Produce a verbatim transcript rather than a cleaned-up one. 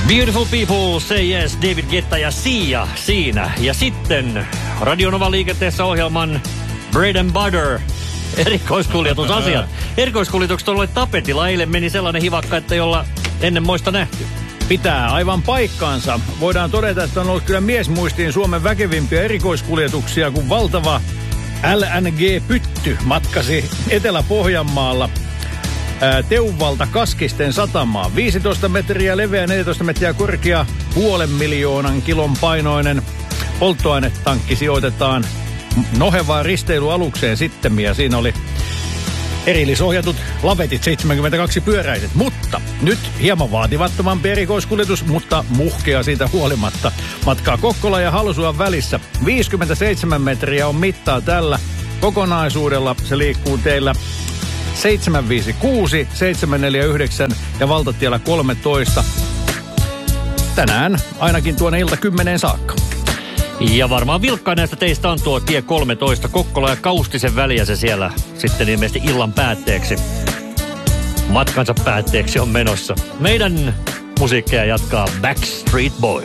Beautiful People, Say Yes, David Guetta ja Sia siinä. Ja sitten Radio Nova liikenteessä ohjelman Bread and Butter, erikoiskuljetusasiat. Erikoiskuljetukset on olleet tapetilla. Eilen meni sellainen hivakka, että jolla ennen moista nähty. Pitää aivan paikkaansa. Voidaan todeta, että on ollut kyllä miesmuistiin Suomen väkevimpiä erikoiskuljetuksia, kun valtava L N G-pytty matkasi Etelä-Pohjanmaalla ää, Teuvalta Kaskisten satamaan. viisitoista metriä leveä, neljätoista metriä korkea, puolen miljoonan kilon painoinen polttoainetankki sijoitetaan nohevaan risteilyalukseen sitten, ja siinä oli erillisohjatut lavetit, seitsemänkymmentäkaksi pyöräiset. Mutta nyt hieman vaativattomampi erikoiskuljetus, mutta muhkea siitä huolimatta. Matkaa Kokkola ja Halsuan välissä. viisikymmentäseitsemän metriä on mittaa tällä kokonaisuudella. Se liikkuu teillä seitsemän viisi kuusi, seitsemän neljä yhdeksän ja valtatiellä kolmetoista. Tänään ainakin tuonne ilta kymmeneen saakka. Ja varmaan vilkkaan näistä teistä on tuo tie kolmetoista, Kokkola ja Kaustisen väliä se siellä sitten ilmeisesti illan päätteeksi. Matkansa päätteeksi on menossa. Meidän musiikkia jatkaa Backstreet Boys.